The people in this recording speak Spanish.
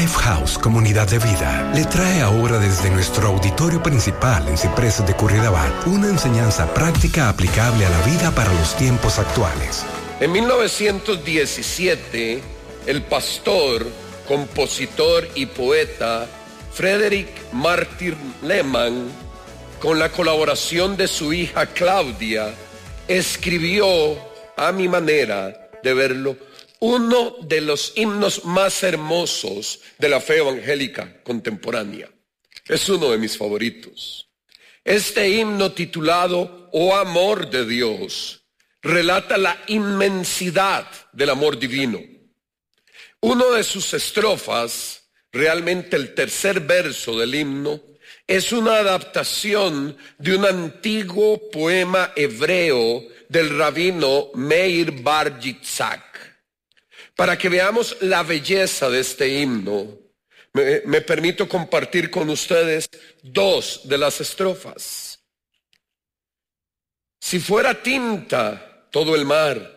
Lifehouse Comunidad de Vida le trae ahora desde nuestro auditorio principal en Ciprés de Curridabat una enseñanza práctica aplicable a la vida para los tiempos actuales. En 1917, el pastor, compositor y poeta Frederick Martin Lehmann, con la colaboración de su hija Claudia, escribió, a mi manera de verlo, uno de los himnos más hermosos de la fe evangélica contemporánea. Es uno de mis favoritos. Este himno titulado Oh Amor de Dios relata la inmensidad del amor divino. Uno de sus estrofas, realmente el tercer verso del himno, es una adaptación de un antiguo poema hebreo del rabino Meir Bar Yitzhak. Para que veamos la belleza de este himno, me permito compartir con ustedes dos de las estrofas. Si fuera tinta todo el mar,